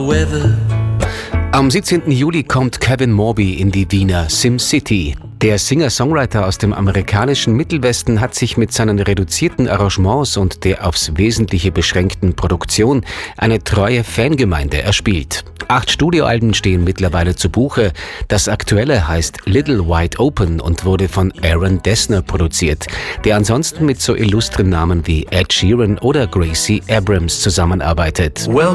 Am 17. Juli kommt Kevin Morby in die Wiener SimCity. Der Singer-Songwriter aus dem amerikanischen Mittelwesten hat sich mit seinen reduzierten Arrangements und der aufs Wesentliche beschränkten Produktion eine treue Fangemeinde erspielt. 8 Studioalben stehen mittlerweile zu Buche. Das aktuelle heißt Little Wide Open und wurde von Aaron Dessner produziert, der ansonsten mit so illustren Namen wie Ed Sheeran oder Gracie Abrams zusammenarbeitet.